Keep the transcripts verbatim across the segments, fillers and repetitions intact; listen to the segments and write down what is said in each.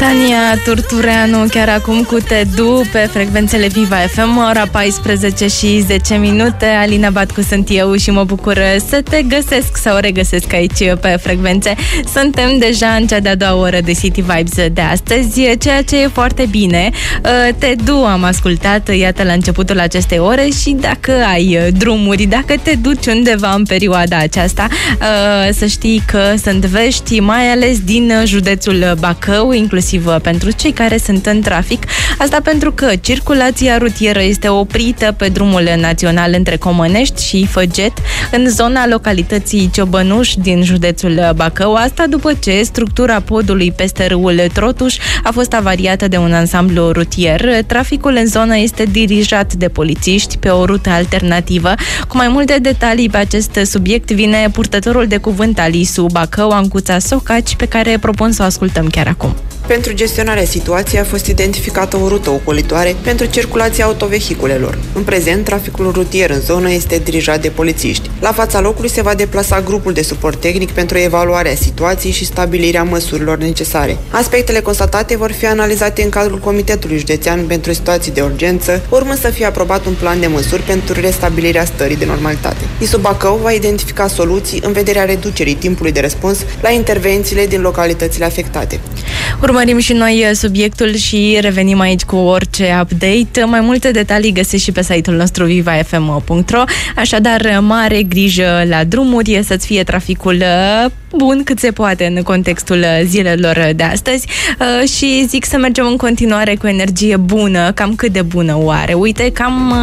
Tania Turtureanu chiar acum cu Te Du pe frecvențele Viva F M, ora paisprezece și zece minute. Alina Batcu sunt eu și mă bucur să te găsesc sau regăsesc aici pe frecvențe. Suntem deja în cea de-a doua oră de City Vibes de astăzi, ceea ce e foarte bine. Te Du am ascultat, iată, la începutul acestei ore și dacă ai drumuri, dacă te duci undeva în perioada aceasta, să știi că sunt vești, mai ales din județul Bacău, inclusiv pentru cei care sunt în trafic. Asta pentru că circulația rutieră este oprită pe drumul național între Comănești și Făget, în zona localității Ciobănuș din județul Bacău. Asta după ce structura podului peste râul Trotuș a fost avariată de un ansamblu rutier. Traficul în zonă este dirijat de polițiști pe o rută alternativă. Cu mai multe detalii pe acest subiect vine purtătorul de cuvânt al I S U Bacău, Ancuța Socaci, pe care propun să o ascultăm chiar acum. Pentru gestionarea situației a fost identificată o rută ocolitoare pentru circulația autovehiculelor. În prezent, traficul rutier în zonă este dirijat de polițiști. La fața locului se va deplasa grupul de suport tehnic pentru evaluarea situației și stabilirea măsurilor necesare. Aspectele constatate vor fi analizate în cadrul Comitetului Județean pentru Situații de Urgență, urmând să fie aprobat un plan de măsuri pentru restabilirea stării de normalitate. I S U Bacău va identifica soluții în vederea reducerii timpului de răspuns la intervențiile din localitățile afectate. Urmărim și noi subiectul și revenim aici cu orice update. Mai multe detalii găsești și pe site-ul nostru viva f m punct r o. Așadar, mare grijă la drumuri, să-ți fie traficul bun cât se poate în contextul zilelor de astăzi și zic să mergem în continuare cu energie bună. Cam cât de bună oare? Uite, cam...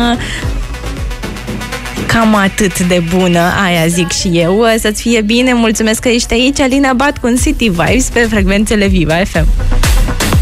Cam atât de bună, aia zic și eu. Să-ți fie bine, mulțumesc că ești aici. Alina Batcu în City Vibes pe frecvențele Viva F M.